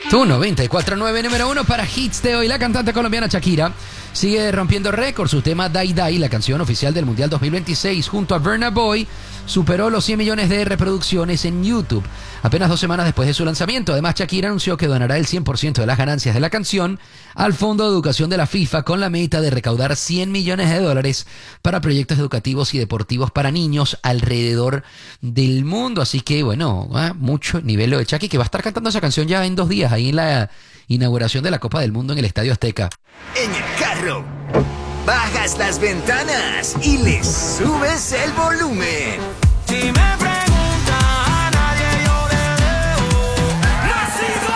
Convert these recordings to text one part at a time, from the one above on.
Tu 94.9 número 1 para hits de hoy. La cantante colombiana Shakira sigue rompiendo récords. Su tema Die Die, la canción oficial del Mundial 2026, junto a Burna Boy, superó los 100 millones de reproducciones en YouTube apenas 2 semanas después de su lanzamiento. Además, Shakira anunció que donará el 100% de las ganancias de la canción al Fondo de Educación de la FIFA, con la meta de recaudar $100 millones para proyectos educativos y deportivos para niños alrededor del mundo. Así que, bueno, mucho nivel de Shakira, que va a estar cantando esa canción ya en 2 días, ahí en la inauguración de la Copa del Mundo en el Estadio Azteca. En el carro, bajas las ventanas y le subes el volumen. Si me preguntan, a nadie yo le debo. ¡Nacido!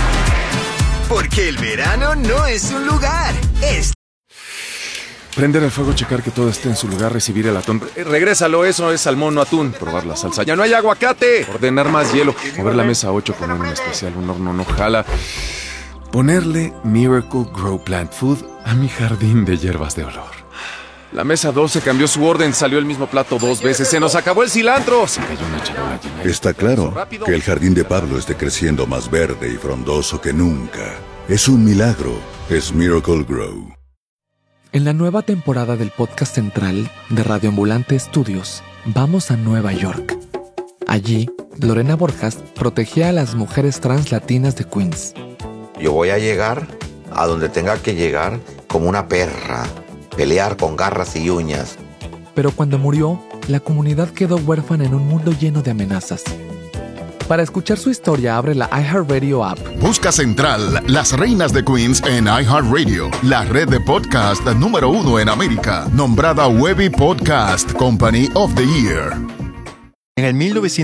Porque el verano no es un lugar, es... Prender el fuego, checar que todo esté en su lugar, recibir el atún. Regrésalo, eso es salmón, no atún. Probar la salsa. ¡Ya no hay aguacate! Ordenar más hielo. Mover la mesa 8, poner un especial, un horno no jala. Ponerle Miracle Grow Plant Food a mi jardín de hierbas de olor. La mesa 12 cambió su orden, salió el mismo plato 2 veces. ¡Se nos acabó el cilantro! Se cayó una charola llena. Está claro que el jardín de Pablo esté creciendo más verde y frondoso que nunca. Es un milagro. Es Miracle Grow. En la nueva temporada del podcast central de Radio Ambulante Estudios, vamos a Nueva York. Allí, Lorena Borjas protegía a las mujeres trans latinas de Queens. Yo voy a llegar a donde tenga que llegar como una perra, pelear con garras y uñas. Pero cuando murió, la comunidad quedó huérfana en un mundo lleno de amenazas. Para escuchar su historia, abre la iHeartRadio app. Busca Central, las reinas de Queens en iHeartRadio, la red de podcast número 1 en América, nombrada Webby Podcast Company of the Year. En el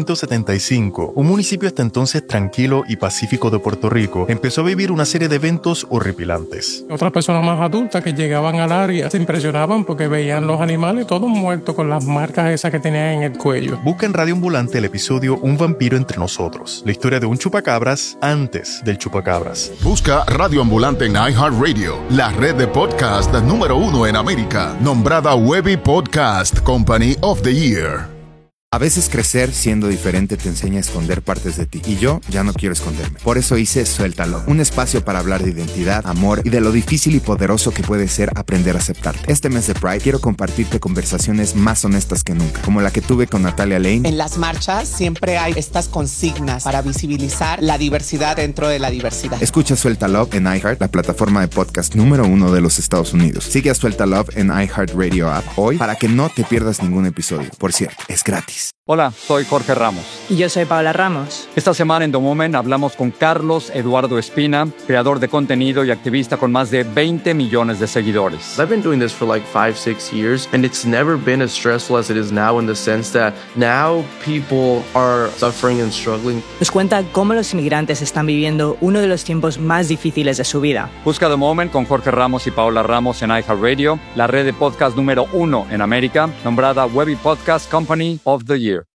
1975, un municipio hasta entonces tranquilo y pacífico de Puerto Rico empezó a vivir una serie de eventos horripilantes. Otras personas más adultas que llegaban al área se impresionaban porque veían los animales todos muertos con las marcas esas que tenían en el cuello. Busca en Radio Ambulante el episodio Un vampiro entre nosotros, la historia de un chupacabras antes del chupacabras. Busca Radio Ambulante en iHeartRadio, la red de podcast número 1 en América, nombrada Webby Podcast Company of the Year. A veces crecer siendo diferente te enseña a esconder partes de ti. Y yo ya no quiero esconderme. Por eso hice Suéltalo, un espacio para hablar de identidad, amor y de lo difícil y poderoso que puede ser aprender a aceptarte. Este mes de Pride quiero compartirte conversaciones más honestas que nunca, como la que tuve con Natalia Lane. En las marchas siempre hay estas consignas para visibilizar la diversidad dentro de la diversidad. Escucha Suelta Love en iHeart, la plataforma de podcast número 1 de los Estados Unidos. Sigue a Suelta Love en iHeartRadio app hoy para que no te pierdas ningún episodio. Por cierto, es gratis. Hola, soy Jorge Ramos. Y yo soy Paola Ramos. Esta semana en The Moment hablamos con Carlos Eduardo Espina, creador de contenido y activista con más de 20 millones de seguidores. I've been doing this for like 5-6 years, and it's never been as stressful as it is now, in the sense that now people are suffering and struggling. Nos cuenta cómo los inmigrantes están viviendo uno de los tiempos más difíciles de su vida. Busca The Moment con Jorge Ramos y Paola Ramos en iHeartRadio, la red de podcast número 1 en América, nombrada Webby Podcast Company of the Year.